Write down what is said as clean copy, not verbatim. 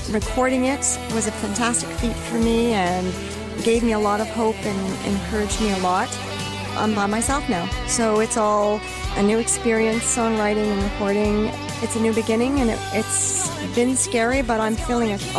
recording it was a fantastic feat for me and gave me a lot of hope and encouraged me a lot. I'm by myself now, so it's all a new experience, songwriting and recording. It's a new beginning, and it's been scary, but I'm feeling a